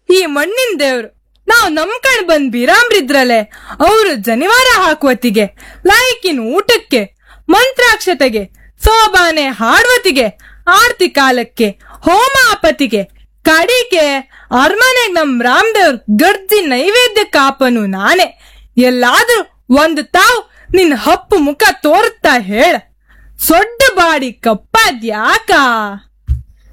ಈ ಮಣ್ಣಿನ ದೇವ್ರು. ನಾವ್ ನಂಬ್ಕಂಡ್ ಬಂದ್ ಬೀರಾಮ್ರಿದ್ರಲೆ ಅವ್ರು ಜನಿವಾರ ಹಾಕುವತ್ತಿಗೆ, ಲಾಯ್ಕಿನ ಊಟಕ್ಕೆ, ಮಂತ್ರಾಕ್ಷತೆಗೆ, ಸೋಬಾನೆ ಹಾಡುವತಿಗೆ, ಆರ್ತಿ ಕಾಲಕ್ಕೆ, ಹೋಮ ಆಪತಿಗೆ, ಕಡಿಕೆ ಅರ್ಮನೆಗ್ ನಮ್ ರಾಮದೇವ್ರ ಗರ್ಜಿ ನೈವೇದ್ಯ ಕಾಪನು ನಾನೇ. ಎಲ್ಲಾದ್ರೂ ಒಂದು ತಾವ್ ನಿನ್ ಹಪ್ಪು ಮುಖ ತೋರುತ್ತಾ ಹೇಳ. ಸೊಡ್ಡ ಬಾಡಿ ಕಪ್ಪಾದ್ಯಾಕ?